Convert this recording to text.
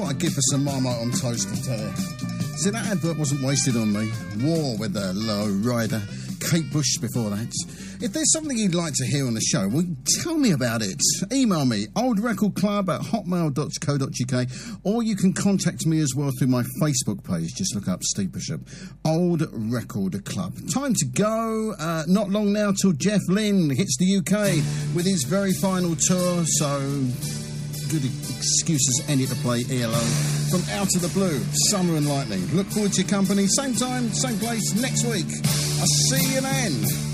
what I'd give for some Marmite on toast, I tell you. See, that advert wasn't wasted on me. War with the low rider. Kate Bush before that. If there's something you'd like to hear on the show, well, tell me about it. Email me, oldrecordclub@hotmail.co.uk, or you can contact me as well through my Facebook page. Just look up Steve Bishop, Old Record Club. Time to go. Not long now till Jeff Lynne hits the UK with his very final tour, so good excuse as any to play ELO from Out of the Blue, Summer and Lightning. Look forward to your company, same time, same place, next week. I'll see you then.